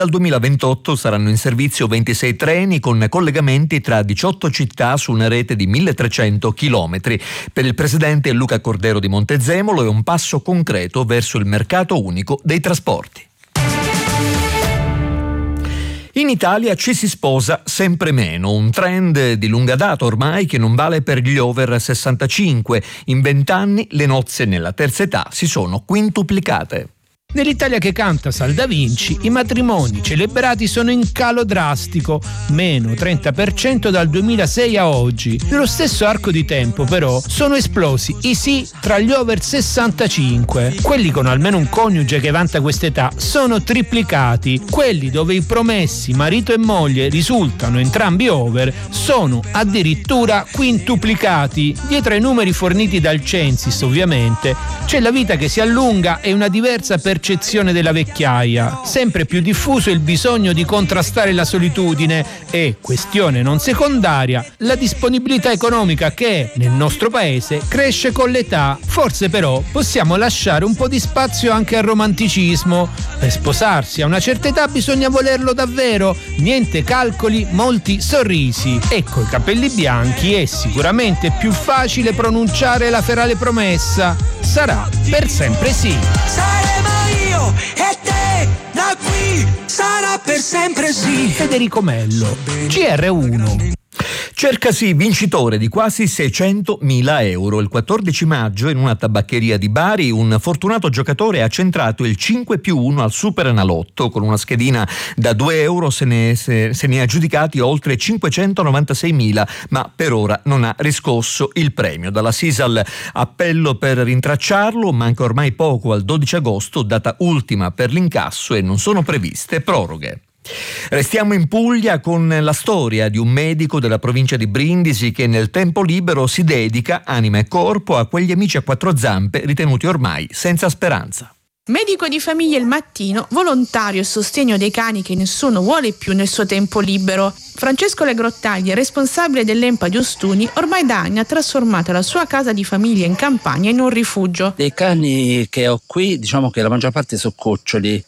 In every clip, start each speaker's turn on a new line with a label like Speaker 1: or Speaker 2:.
Speaker 1: Dal 2028 saranno in servizio 26 treni con collegamenti tra 18 città su una rete di 1300 chilometri. Per il presidente Luca Cordero di Montezemolo è un passo concreto verso il mercato unico dei trasporti. In Italia ci si sposa sempre meno, un trend di lunga data ormai che non vale per gli over 65. In 20 anni le nozze nella terza età si sono quintuplicate.
Speaker 2: Nell'Italia che canta Sal Da Vinci, i matrimoni celebrati sono in calo drastico, meno 30% dal 2006 a oggi. Nello stesso arco di tempo, però, sono esplosi i sì tra gli over 65. Quelli con almeno un coniuge che vanta quest'età sono triplicati. Quelli dove i promessi marito e moglie risultano entrambi over sono addirittura quintuplicati. Dietro ai numeri forniti dal Censis, ovviamente, c'è la vita che si allunga e una diversa percezione della vecchiaia. Sempre più diffuso il bisogno di contrastare la solitudine e, questione non secondaria, la disponibilità economica che, nel nostro paese, cresce con l'età. Forse però possiamo lasciare un po' di spazio anche al romanticismo. Per sposarsi a una certa età bisogna volerlo davvero. Niente calcoli, molti sorrisi. E coi capelli bianchi è sicuramente più facile pronunciare la ferale promessa. Sarà per sempre sì.
Speaker 3: Io e te da qui sarà per sempre sì.
Speaker 2: Federico Mello, GR1.
Speaker 1: Cercasi vincitore di quasi 600.000 euro. Il 14 maggio in una tabaccheria di Bari un fortunato giocatore ha centrato il 5+1 al Superenalotto. Con una schedina da 2 euro se ne ha aggiudicati oltre 596.000, ma per ora non ha riscosso il premio. Dalla Sisal appello per rintracciarlo, manca ormai poco al 12 agosto, data ultima per l'incasso, e non sono previste proroghe. Restiamo in Puglia con la storia di un medico della provincia di Brindisi che nel tempo libero si dedica, anima e corpo, a quegli amici a quattro zampe ritenuti ormai senza speranza.
Speaker 4: Medico di famiglia il mattino, volontario e sostegno dei cani che nessuno vuole più nel suo tempo libero. Francesco Legrottaglia, responsabile dell'Empa di Ostuni, ormai da anni ha trasformato la sua casa di famiglia in campagna in un rifugio.
Speaker 5: Dei cani che ho qui, diciamo che la maggior parte sono coccioli.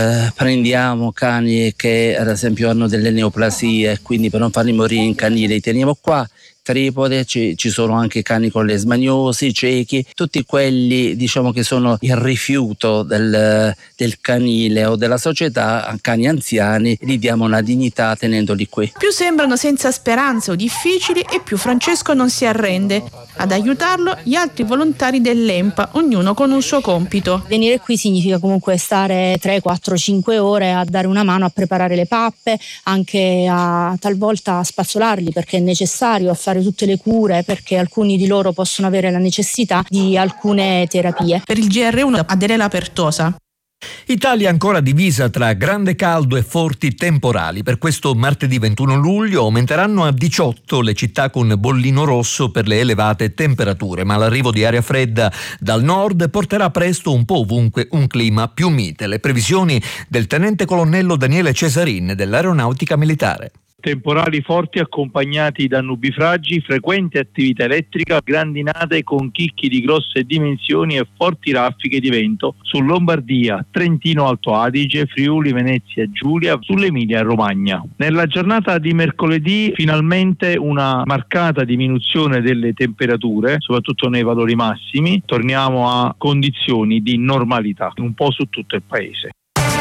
Speaker 5: Prendiamo cani che ad esempio hanno delle neoplasie, quindi per non farli morire in canile li teniamo qua. Tripode, ci sono anche cani con lesmaniosi, ciechi, tutti quelli diciamo che sono il rifiuto del canile o della società, cani anziani, gli diamo una dignità tenendoli qui.
Speaker 4: Più sembrano senza speranze o difficili e più Francesco non si arrende. Ad aiutarlo gli altri volontari dell'Empa, ognuno con un suo compito.
Speaker 6: Venire qui significa comunque stare 3, 4, 5 ore a dare una mano a preparare le pappe, anche a talvolta a spazzolarli perché è necessario, a fare tutte le cure perché alcuni di loro possono avere la necessità di alcune terapie.
Speaker 4: Per il GR1 Adela Pertosa.
Speaker 1: Italia ancora divisa tra grande caldo e forti temporali. Per questo martedì 21 luglio aumenteranno a 18 le città con bollino rosso per le elevate temperature, ma l'arrivo di aria fredda dal nord porterà presto un po' ovunque un clima più mite. Le previsioni del tenente colonnello Daniele Cesarin dell'Aeronautica Militare.
Speaker 7: Temporali forti accompagnati da nubifragi, frequente attività elettrica, grandinate con chicchi di grosse dimensioni e forti raffiche di vento su Lombardia, Trentino Alto Adige, Friuli Venezia Giulia, sull'Emilia Romagna. Nella giornata di mercoledì finalmente una marcata diminuzione delle temperature, soprattutto nei valori massimi. Torniamo a condizioni di normalità un po' su tutto il paese.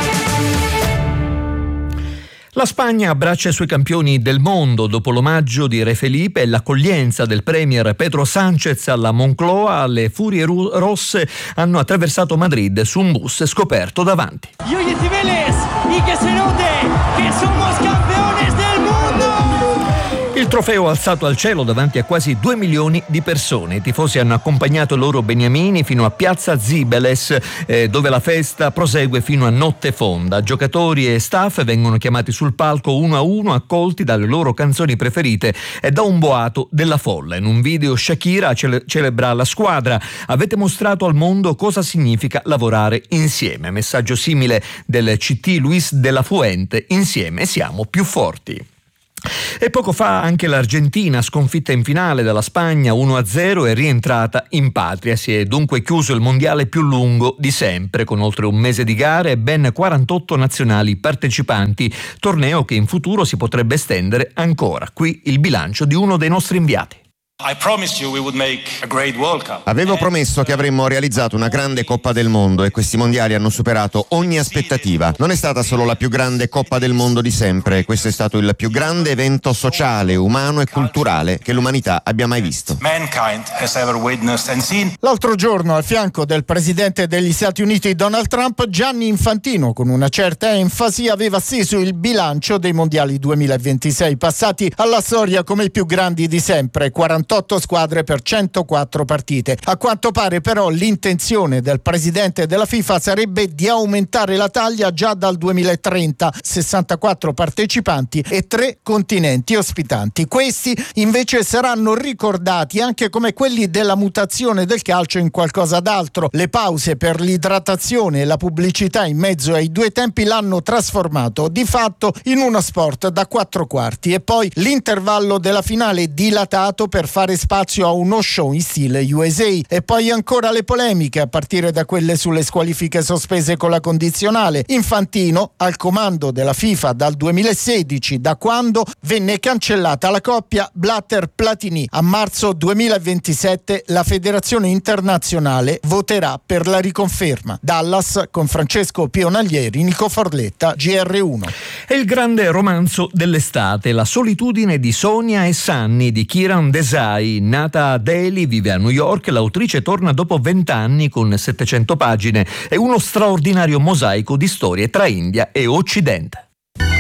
Speaker 1: La Spagna abbraccia i suoi campioni del mondo dopo l'omaggio di Re Felipe e l'accoglienza del premier Pedro Sánchez alla Moncloa. Le furie rosse hanno attraversato Madrid su un bus scoperto davanti.
Speaker 8: Y hoy es Cibeles y que se note que somos campeones del mundo!
Speaker 1: Il trofeo alzato al cielo davanti a quasi 2 milioni di persone. I tifosi hanno accompagnato i loro beniamini fino a Piazza Cibeles, dove la festa prosegue fino a notte fonda. Giocatori e staff vengono chiamati sul palco uno a uno, accolti dalle loro canzoni preferite e da un boato della folla. In un video Shakira celebra la squadra. Avete mostrato al mondo cosa significa lavorare insieme. Messaggio simile del CT Luis de la Fuente. Insieme siamo più forti. E poco fa anche l'Argentina, sconfitta in finale dalla Spagna 1-0, è rientrata in patria. Si è dunque chiuso il mondiale più lungo di sempre, con oltre un mese di gare e ben 48 nazionali partecipanti, torneo che in futuro si potrebbe estendere ancora. Qui il bilancio di uno dei nostri inviati.
Speaker 9: Avevo promesso che avremmo realizzato una grande Coppa del Mondo e questi mondiali hanno superato ogni aspettativa. Non è stata solo la più grande Coppa del Mondo di sempre, questo è stato il più grande evento sociale, umano e culturale che l'umanità abbia mai visto.
Speaker 10: L'altro giorno, al fianco del presidente degli Stati Uniti Donald Trump, Gianni Infantino, con una certa enfasi, aveva steso il bilancio dei mondiali 2026, passati alla storia come i più grandi di sempre, 48 squadre per 104 partite. A quanto pare però l'intenzione del presidente della FIFA sarebbe di aumentare la taglia già dal 2030, 64 partecipanti e 3 continenti ospitanti. Questi invece saranno ricordati anche come quelli della mutazione del calcio in qualcosa d'altro. Le pause per l'idratazione e la pubblicità in mezzo ai due tempi l'hanno trasformato di fatto in uno sport da 4 quarti e poi l'intervallo della finale dilatato per fare spazio a uno show in stile USA e poi ancora le polemiche a partire da quelle sulle squalifiche sospese con la condizionale. Infantino al comando della FIFA dal 2016, da quando venne cancellata la coppia Blatter-Platini. A marzo 2027 la federazione internazionale voterà per la riconferma. Dallas con Francesco Pionaglieri, Nico Forletta, GR1.
Speaker 1: È il grande romanzo dell'estate, La solitudine di Sonia e Sunny di Kiran Desai. Nata a Delhi, vive a New York, l'autrice torna dopo 20 anni con 700 pagine e uno straordinario mosaico di storie tra India e Occidente.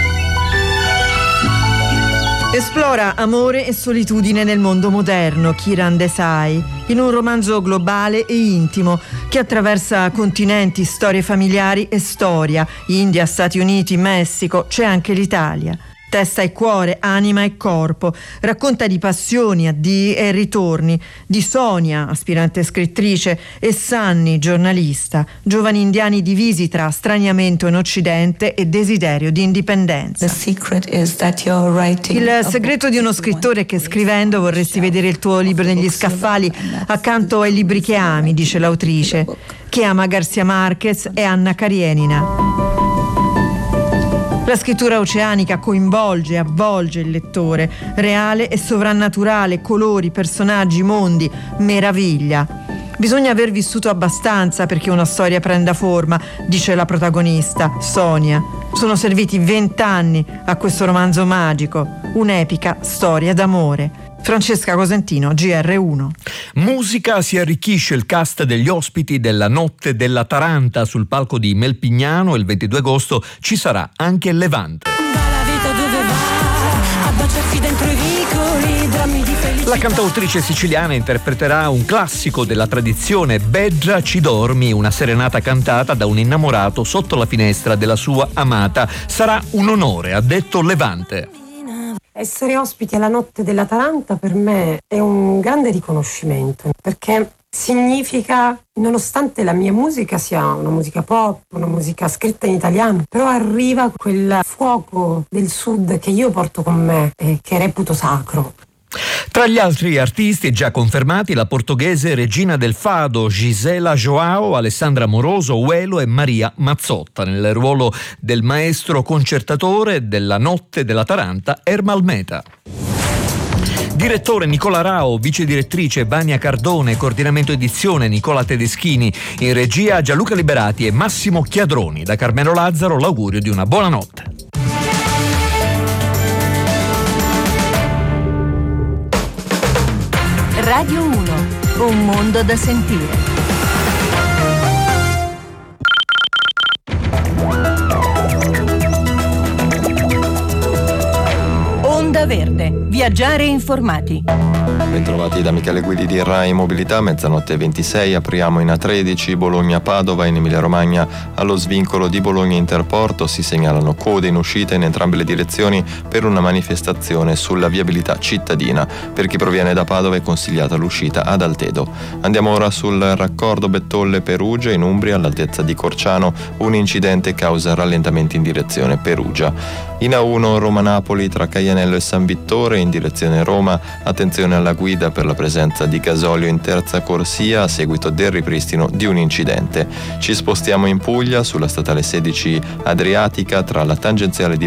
Speaker 11: Esplora amore e solitudine nel mondo moderno, Kiran Desai, in un romanzo globale e intimo che attraversa continenti, storie familiari e storia. India, Stati Uniti, Messico, c'è anche l'Italia. Testa e cuore, anima e corpo, racconta di passioni, addii e ritorni, di Sonia, aspirante scrittrice, e Sunny, giornalista, giovani indiani divisi tra straniamento in Occidente e desiderio di indipendenza. Il segreto di uno scrittore è che scrivendo vorresti vedere il tuo libro negli scaffali accanto ai libri che ami, dice l'autrice, che ama Garcia Marquez e Anna Karenina. La scrittura oceanica coinvolge e avvolge il lettore, reale e sovrannaturale, colori, personaggi, mondi, meraviglia. Bisogna aver vissuto abbastanza perché una storia prenda forma, dice la protagonista, Sonia. Sono serviti 20 anni a questo romanzo magico, un'epica storia d'amore. Francesca Cosentino, GR1.
Speaker 1: Musica, si arricchisce il cast degli ospiti della Notte della Taranta. Sul palco di Melpignano il 22 agosto ci sarà anche Levante. La cantautrice siciliana interpreterà un classico della tradizione, Beggia ci dormi, una serenata cantata da un innamorato sotto la finestra della sua amata. Sarà un onore, ha detto Levante.
Speaker 12: Essere ospiti alla Notte della Taranta per me è un grande riconoscimento, perché significa, nonostante la mia musica sia una musica pop, una musica scritta in italiano, però arriva quel fuoco del sud che io porto con me e che reputo sacro.
Speaker 1: Tra gli altri artisti già confermati la portoghese regina del fado Gisela João, Alessandra Moroso, Uelo e Maria Mazzotta. Nel ruolo del maestro concertatore della Notte della Taranta, Ermal Meta. Direttore Nicola Rao, vice direttrice Vania Cardone, coordinamento edizione Nicola Tedeschini, in regia Gianluca Liberati e Massimo Chiadroni. Da Carmelo Lazzaro l'augurio di una buona notte.
Speaker 13: Radio 1, un mondo da sentire. Onda Verde, viaggiare informati.
Speaker 14: Bentrovati da Michele Guidi di Rai Mobilità, mezzanotte 26, apriamo in A13 Bologna-Padova in Emilia-Romagna. Allo svincolo di Bologna Interporto si segnalano code in uscita in entrambe le direzioni per una manifestazione sulla viabilità cittadina. Per chi proviene da Padova è consigliata l'uscita ad Altedo. Andiamo ora sul raccordo Bettolle-Perugia in Umbria all'altezza di Corciano. Un incidente causa rallentamenti in direzione Perugia. In A1 Roma-Napoli tra Caianello e San Vittore in direzione Roma, attenzione alla guida per la presenza di gasolio in terza corsia a seguito del ripristino di un incidente. Ci spostiamo in Puglia sulla statale 16 Adriatica tra la tangenziale di